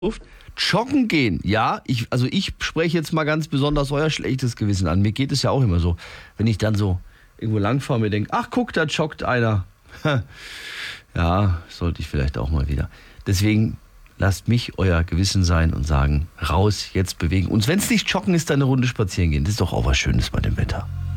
Joggen gehen, ja, ich spreche jetzt mal ganz besonders euer schlechtes Gewissen an. Mir geht es ja auch immer so, wenn ich dann so irgendwo langfahre und mir denke, ach guck, da joggt einer. Ja, sollte ich vielleicht auch mal wieder. Deswegen lasst mich euer Gewissen sein und sagen, raus, jetzt bewegen. Und wenn es nicht joggen ist, dann eine Runde spazieren gehen. Das ist doch auch was Schönes bei dem Wetter.